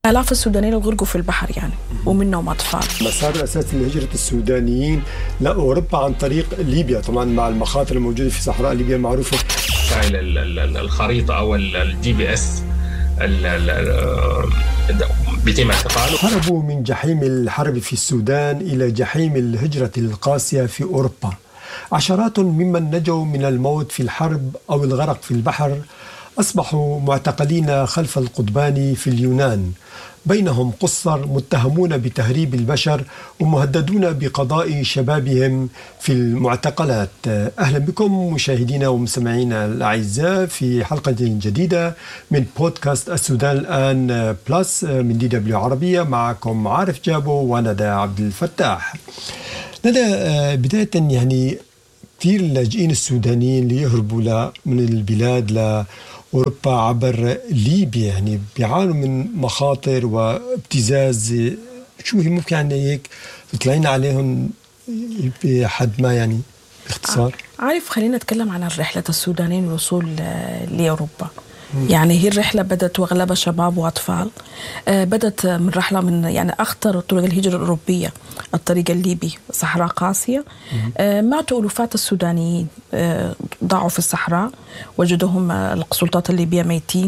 آلاف السودانيين غرقوا في البحر يعني ومنهم أطفال. مسار أساسي لهجرة السودانيين لأوروبا عن طريق ليبيا، طبعا مع المخاطر الموجودة في صحراء ليبيا المعروفة. الخريطة أو الGPS بيتم اعتقاله. هربوا من جحيم الحرب في السودان إلى جحيم الهجرة القاسية في أوروبا. عشرات ممن نجوا من الموت في الحرب أو الغرق في البحر أصبحوا معتقلين خلف القضبان في اليونان، بينهم قُصّر متهمون بتهريب البشر ومهددون بقضاء شبابهم في المعتقلات. أهلا بكم مشاهدينا ومستمعينا الأعزاء في حلقة جديدة من بودكاست السودان الآن بلس من DW عربية. معكم عارف جابو وندى عبد الفتاح. ندى، بداية يعني كثير اللاجئين السودانيين اللي يهربوا من البلاد أوروبا عبر ليبيا يعني بيعانوا من مخاطر وابتزاز. شو هي ممكن يعني هيك تطلعين عليهم بحد ما يعني باختصار؟ عارف، خلينا نتكلم عن الرحلة السودانيين للوصول لأوروبا. يعني هي الرحلة بدأت وأغلبها شباب وأطفال. بدأت من رحلة من يعني أخطر طرق الهجرة الأوروبية، الطريق الليبي، صحراء قاسية. ماتوا ألوفات السودانيين، ضاعوا في الصحراء، وجدوهم السلطات الليبية ميتين،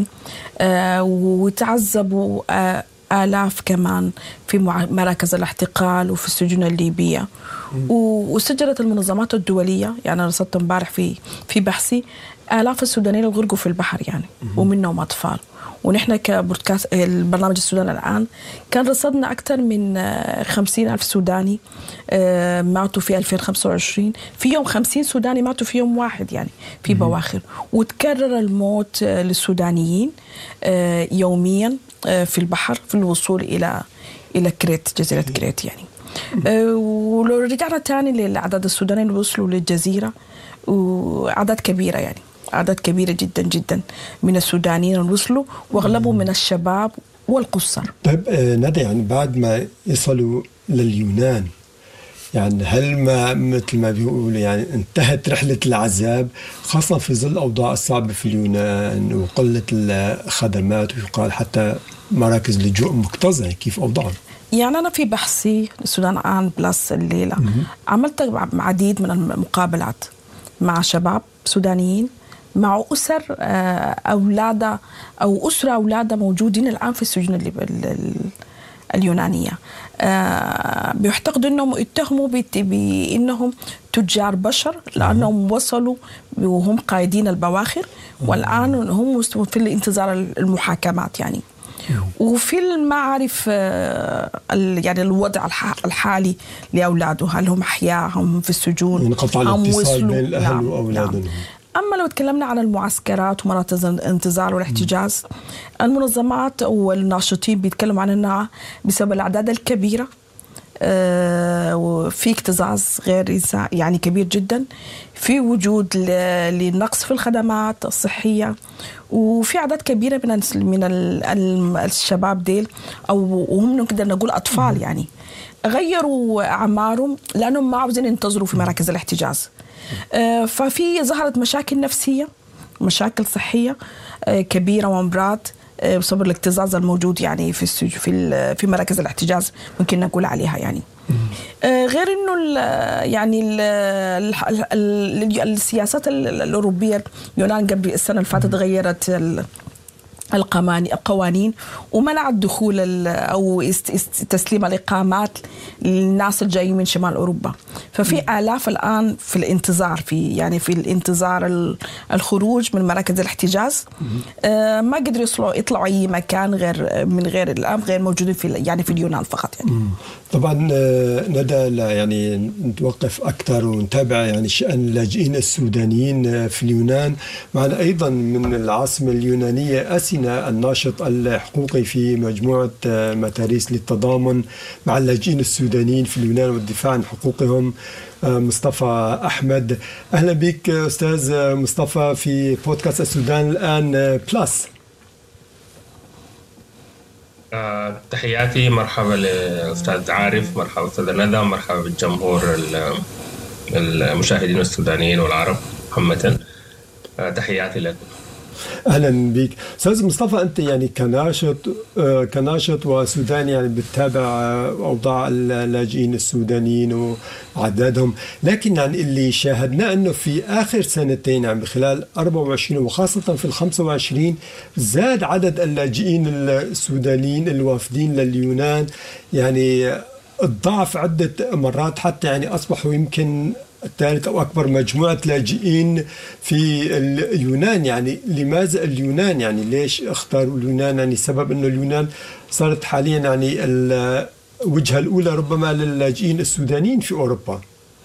وتعذبوا آلاف كمان في مراكز الاحتقال وفي السجون الليبية. وسجلت المنظمات الدولية، يعني أنا رصدت امبارح في بحثي آلاف السودانيين غرقوا في البحر يعني ومنهم أطفال. ونحن كبودكاست البرنامج السودان الآن كان رصدنا أكثر من 50,000 سوداني ماتوا في 2025. في يوم 50 سوداني ماتوا في يوم واحد يعني في بواخر. وتكرر الموت للسودانيين يوميا في البحر في الوصول إلى كريت، جزيرة كريت يعني. ولو رجعنا تاني للأعداد السودانيين اللي وصلوا للجزيرة، وأعداد كبيرة يعني أعداد كبيرة جدا جدا من السودانيين وصلوا، واغلبهم من الشباب والقُصّر. طيب ندى، يعني بعد ما يصلوا لليونان، يعني هل ما مثل ما بيقولوا يعني انتهت رحلة العذاب، خاصة في ظل الأوضاع الصعبة في اليونان وقلة الخدمات، ويقال حتى مراكز لجوء مكتظة؟ كيف أوضاعهم؟ يعني أنا في بحثي السودان الآن بلس الليلة عملت عديد من المقابلات مع شباب سودانيين، مع أسر أولادها أو أسرة أولادها موجودين الآن في السجون اليونانية. بيعتقدوا أنهم اتهموا بأنهم تجار بشر، لأنهم وصلوا وهم قائدين البواخر، والآن هم في الانتظار المحاكمات يعني. وفي المعارف يعني الوضع الحالي لأولاده، هل هم أحياء، هم في السجون، انقطع الاتصال بين الأهل وأولادهم. أما لو تكلمنا عن المعسكرات ومراكز الانتظار والاحتجاز، المنظمات والناشطين بيتكلموا عن أنها بسبب الأعداد الكبيرة وفي اكتظاظ غير يعني كبير جدا، في وجود لنقص في الخدمات الصحية، وفي أعداد كبيرة من الشباب ديل، أو وهم نقدر نقول أطفال يعني غيروا أعمارهم لأنهم ما عاوزين ينتظروا في مراكز الاحتجاز. ففي ظهرت مشاكل نفسية، مشاكل صحية كبيرة وأمراض بسبب الاكتظاظ الموجود يعني في مراكز الاحتجاز، ممكن نقول عليها يعني. غير إنه يعني السياسات الأوروبية، اليونان قبل السنة اللي فاتت غيرت القوانين ومنع الدخول أو تسليم الإقامات للناس الجايين من شمال أوروبا. ففي آلاف الآن في الانتظار، في الانتظار الخروج من مراكز الاحتجاز. ما قدروا يطلعوا أي مكان غير الآن غير موجودين في اليونان فقط يعني. طبعا ندى، يعني نتوقف أكثر ونتابع يعني شأن اللاجئين السودانيين في اليونان. معنا أيضا من العاصمة اليونانية أسينا، الناشط الحقوقي في مجموعة متاريس للتضامن مع اللاجئين السودانيين في اليونان والدفاع عن حقوقهم، مصطفى أحمد. أهلا بك أستاذ مصطفى في بودكاست السودان الآن بلس. تحياتي، مرحبا لأستاذ عارف، مرحبا أستاذ ندى، مرحبا بالجمهور المشاهدين السودانيين والعرب عامة. تحياتي لكم. أهلا بك أستاذ مصطفى. أنت يعني كناشط وسوداني يعني بتتابع أوضاع اللاجئين السودانيين وعددهم، لكن يعني اللي شاهدناه أنه في آخر سنتين يعني بخلال 24 وخاصة في 25 زاد عدد اللاجئين السودانيين الوافدين لليونان يعني الضعف عدة مرات، حتى يعني أصبحوا يمكن الثالث أو أكبر مجموعة لاجئين في اليونان. يعني لماذا اليونان؟ يعني ليش اختاروا اليونان؟ يعني سبب أنه اليونان صارت حاليا يعني الوجهة الأولى ربما للاجئين السودانيين في أوروبا.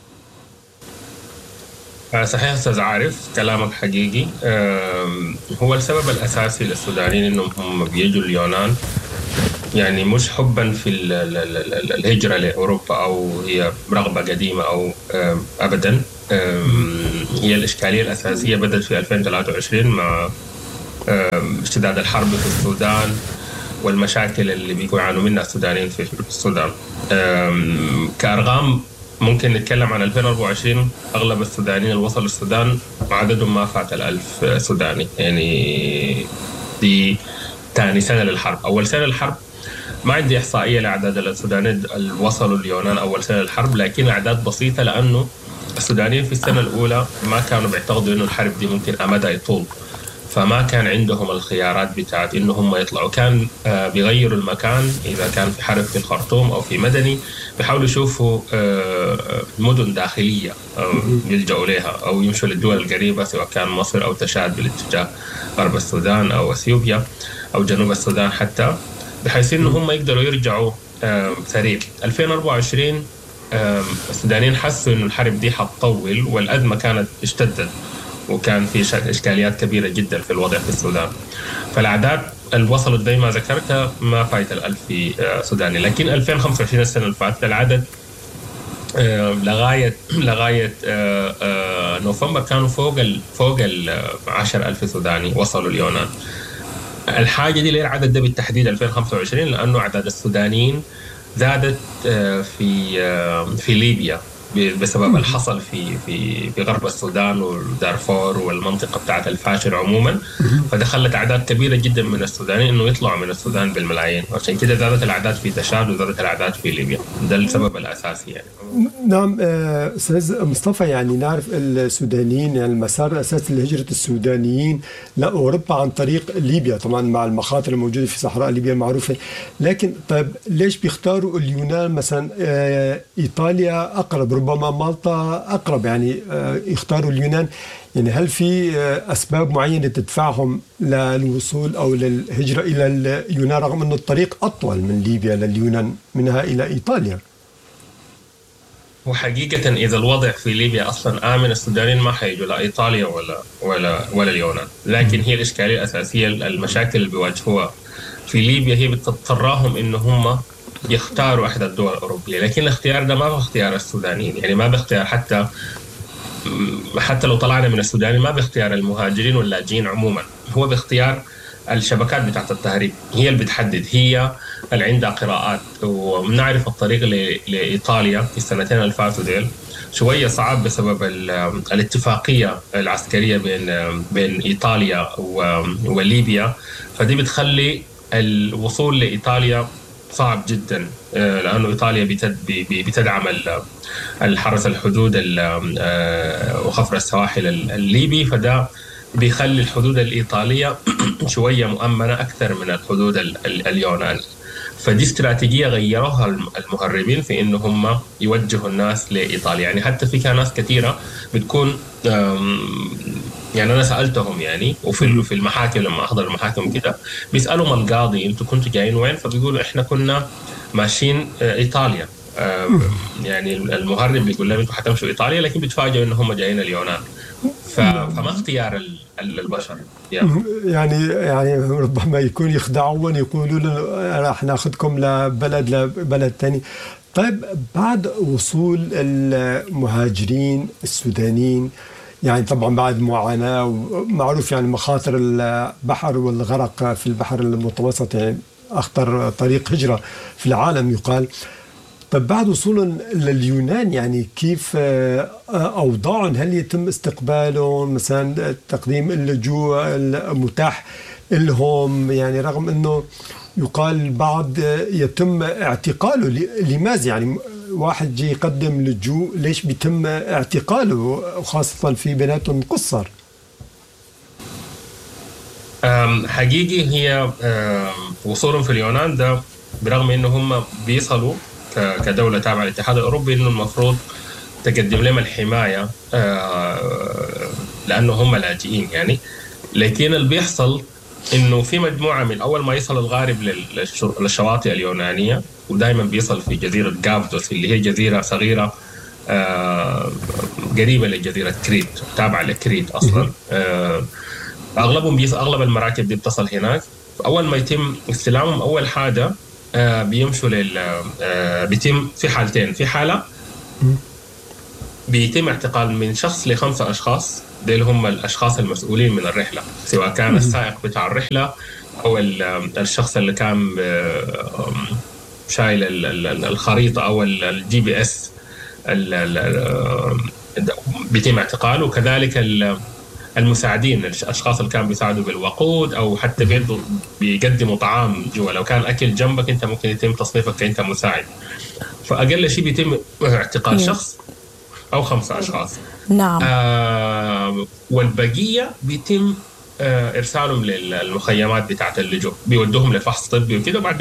صحيح أستاذ عارف، كلامك حقيقي. هو السبب الأساسي للسودانيين إنهم هم بيجوا اليونان يعني مش حبا في الهجرة لأوروبا أو هي رغبة قديمة أو أبدا. هي الإشكالية الأساسية بدأت في 2023 مع اشتداد الحرب في السودان والمشاكل اللي بيكون يعانوا منها السودانيين في السودان. كأرقام ممكن نتكلم عن 2024 أغلب السودانيين اللي وصلوا السودان عددهم ما فات 1000 سوداني. يعني دي ثاني سنة للحرب. أول سنة للحرب ما عندي إحصائية لأعداد السودانيين اللي وصلوا اليونان أول سنة للحرب، لكن أعداد بسيطة لأنه السودانيين في السنة الأولى ما كانوا بيعتقدوا إنه الحرب دي ممكن أمدها يطول، فما كان عندهم الخيارات بتاعت إنه هم يطلعوا. كان بيغيروا المكان إذا كان في حرب في الخرطوم أو في مدني، بيحاولوا يشوفوا مدن داخلية يلجأوا لها أو يمشوا للدول القريبة سواء كان مصر أو تشاد بالاتجاه غرب السودان أو أثيوبيا أو جنوب السودان حتى، بحيث إنه هم يقدروا يرجعوا سريع. 2024 السودانيين حسوا إنه الحرب دي حتطول والأزمة كانت اشتدت وكان في إشكاليات كبيرة جدا في الوضع في السودان، فالأعداد اللي وصلت زي ما ذكرت ما فايت 1000 سوداني. لكن 2025 السنة اللي فاتت العدد لغاية نوفمبر كانوا فوق 10,000 سوداني وصلوا اليونان. الحاجة دي ليه العدد ده بالتحديد 2025؟ لأنه أعداد السودانيين زادت في ليبيا بسبب الحصل في غرب السودان ودارفور والمنطقة بتاعت الفاشر عموما، فدخلت أعداد كبيرة جدا من السودانيين إنه يطلعوا من السودان بالملايين، وعشان كده زادت الأعداد في تشاد وزادت الأعداد في ليبيا. ده السبب الأساسي يعني. نعم أستاذ مصطفى، يعني نعرف السودانيين يعني المسار الأساسي لهجرة السودانيين لأوروبا عن طريق ليبيا، طبعا مع المخاطر الموجودة في صحراء ليبيا المعروفة. لكن طيب ليش بيختاروا اليونان مثلا؟ إيطاليا أقرب، ربما مالطا أقرب، يعني يختاروا اليونان. يعني هل في أسباب معينة تدفعهم للوصول أو للهجرة إلى اليونان رغم أن الطريق أطول من ليبيا لليونان منها إلى إيطاليا؟ وحقيقة إذا الوضع في ليبيا أصلا آمن السودانيين ما حيجوا لا إيطاليا ولا اليونان. لكن هي الإشكالية الأساسية المشاكل اللي بيواجهوها في ليبيا هي بتضطرهم إنه هم يختاروا أحد الدول الأوروبية، لكن الاختيار ده ما هو اختيار السودانيين. يعني ما باختيار حتى لو طلعنا من السودان ما باختيار المهاجرين واللاجئين عموما، هو باختيار الشبكات بتاعت التهريب. هي اللي بتحدد، هي اللي عندها قراءات. وبنعرف الطريق لإيطاليا في السنتين اللي فاتوا ديل شوية صعب بسبب الاتفاقية العسكرية بين إيطاليا وليبيا، فدي بتخلي الوصول لإيطاليا صعب جدا، لأنه إيطاليا بتدعم الحرس الحدود وخفر السواحل الليبي، فده بيخلي الحدود الإيطالية شوية مؤمنة أكثر من الحدود اليوناني. فدي استراتيجية غيروها المهربين في إنه هم يوجهوا الناس لإيطاليا. يعني حتى في ناس كثيرة بتكون يعني أنا سألتهم يعني وفي المحاكم لما أحضر المحاكم كده بيسألهم القاضي أنتوا كنتوا جايين وين؟ فبيقولوا إحنا كنا ماشيين إيطاليا. يعني المهرب بيقول لهم أنتوا حتمشوا إيطاليا، لكن بيتفاجئوا إن هم جايين اليونان. فما اختيار البشر يعني ربما يكون يخدعون، يقولوا له راح ناخذكم لبلد ثاني. طيب بعد وصول المهاجرين السودانيين يعني طبعا بعد معاناة ومعروف يعني مخاطر البحر والغرق في البحر المتوسط، يعني أخطر طريق هجرة في العالم يقال. طيب بعد وصولهم لليونان يعني كيف أوضاعهم؟ هل يتم استقبالهم مثلا، تقديم اللجوء المتاح لهم؟ يعني رغم أنه يقال البعض يتم اعتقاله، لماذا يعني واحد جي يقدم لجوء ليش بيتم اعتقاله، وخاصة في بيناتهم قصر؟ حقيقي هي وصولهم في اليونان ده برغم انه هم بيصلوا كدولة تابعة للاتحاد الأوروبي انه المفروض تقدم لهم الحماية لأنه هم لاجئين يعني، لكن اللي بيحصل انه في مجموعة من اول ما يصل الغارب للشواطئ اليونانية، ودائما بيصل في جزيرة غابدوس اللي هي جزيرة صغيرة قريبة لجزيرة كريت، تابعة لكريت أصلا. أغلب المراكب دي بتصل هناك. أول ما يتم استلامهم أول حاجة بيمشوا بيتم في حالتين. في حالة بيتم اعتقال من شخص ل5 أشخاص، دول هم الأشخاص المسؤولين من الرحلة، سواء كان السائق بتاع الرحلة أو الشخص اللي كان شايل الخريطة أو الGPS بيتم اعتقاله، وكذلك المساعدين، الاشخاص اللي كانوا بيساعدوا بالوقود او حتى بيقدموا طعام جوا، لو كان اكل جنبك انت ممكن يتم تصنيفك كأنت مساعد. فاقل شيء بيتم اعتقال شخص او 5 اشخاص. نعم. والبقيه بيتم ارسالهم للمخيمات بتاعه اللجوء، بيودوهم لفحص طبي وكده، وبعد